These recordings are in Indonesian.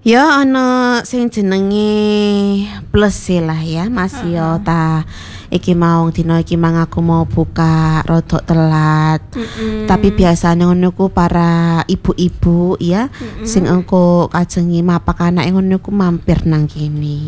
Ya ana sing jenenge plus lah ya Mas yo ta iki mau dina iki mang aku mau buka rodok telat. Tapi biasanya ngono ku para ibu-ibu ya sing engko kajengi mapak anake ngono ku mampir nang kene.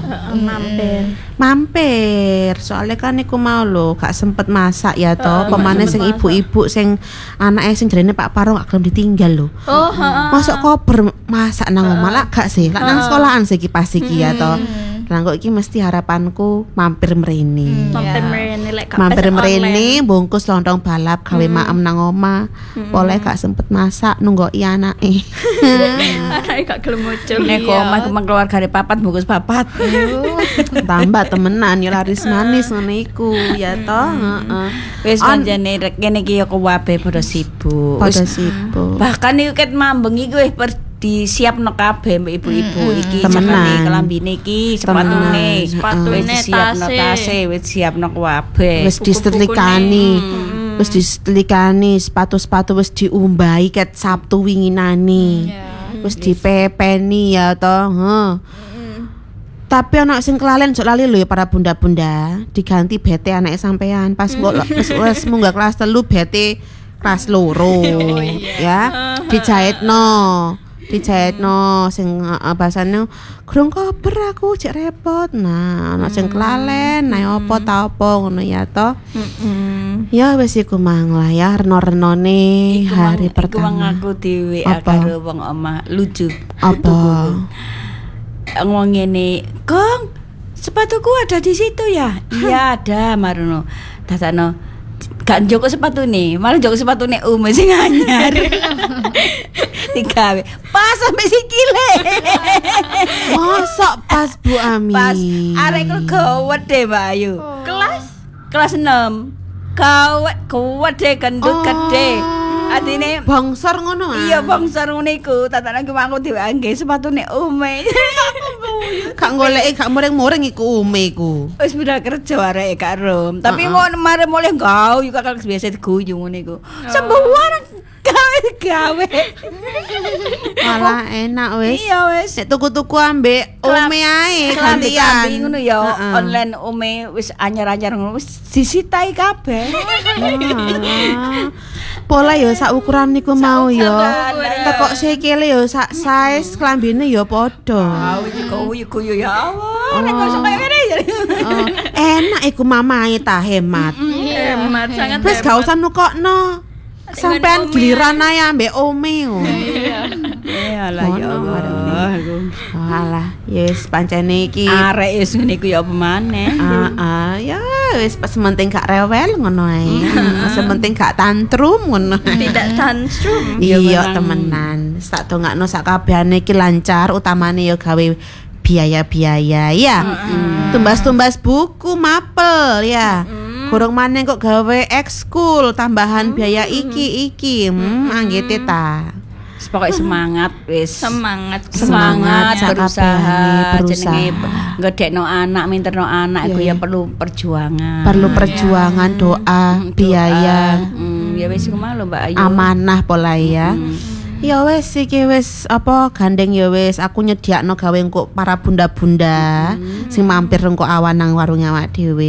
Mampir. Soalnya kan iku mau lho gak sempet masak ya to. Pemane sing ibu-ibu sing anake sing jarene Pak Paro gak gelem ditinggal lho. Masuk koper masak nang omah lak gak sih? Lak nang sekolahan sih iki pas iki ya to. Lah kok iki mesti harapanku mampir mrene. Mampir mrene bungkus lontong balap gawe maem nang omah. Oleh gak sempet masak nunggoki anake. Anake gak gelem muncul. Nek omah kemang keluargane papat bungkus papat. Tambah temenan ya laris manis ngene iku ya to. Heeh. Wis pancene kene iki ya kuwabe padha sibuk. Bahkan iki ket mambeng iki wis disiapno kabeh mbek ibu-ibu iki cepane kelambine iki sepatune disiapno tase wis siapno kabeh wis disetrikani sepatu-sepatu wis diumbahi ket Sabtu winginane wis dipepeni ya toh tapi anak sing kelalen sok lali lho ya para bunda-bunda diganti bete anake sampean pas wis munggah kelas 3 bete kelas 2 ya dijahitno sing basane grung kober aku cek repot. Nah, ana sing kelalen, nah apa ta apa ngono ya to. Ya wis iku mang lah ya reno-renone hari pertama. Iku aku dhewe karo wong omah lucu. Apa? Ngomong ngene, "Kong, sepatuku ada di situ ya?" "Iya, ada," marono. Dasano gak njoko sepatune, malah njoko sepatune sing anyar. Digawe pas sampe sikile. Mosok pas Bu Ami. Pas arek gawet deh Mbak Ayu. Kelas 6. Gawet deh gendut gede. Atine bongsor ngono ah. Iya bongsor ngono iku. Tatane aku dhewe nggih sepatune Gak goleki gak muring-muring iku iku. Wis beda kerja arek gak rom. Tapi mau mare mulih gawe yo kakak biasa diguyu ngono iku. Sembuhan gawe. Malah enak wis. Iya wis. Nek tuku-tuku ambek ome ae gantian. Ngono ya online ome wis anyar-anyar ngono wis disitai kabeh. Pola yo sak ukuran niku mau yo. Tekok sikile yo sak size klambine yo padha. Iku ya Allah. Nek kok kaya ngene ya. Enak iku mamae ta hemat. Hemat sangat. Wis gak usah nukokno. Sampean giliran ae ambek ome. Ya Allah ya Allah. Alah, yes pancene iki arek wis ngene iku ya apa maneh. Ya wis sementing gak rewel ngono ae. Sementing gak tantrum ngono. Tidak tantrum. Iya temenan. Sak dongakno sak kabehane iki lancar, utamane ya gawe biaya-biaya ya. Tumbas-tumbas buku mapel ya. Kurang maneh kok gawe ekskul tambahan biaya iki anggete ta. Pokoke semangat wis. Semangat berusaha jenenge ngedekno anak, minterno anak iku ya perlu perjuangan. Doa, biaya. Ya wis iku mau lho Mbak Ayu. Amanah pola ya. Ya wis iki wis apa gandeng ya wis aku nyediakno gawe engko para bunda-bunda sing mampir engko awan nang warung awak dhewe.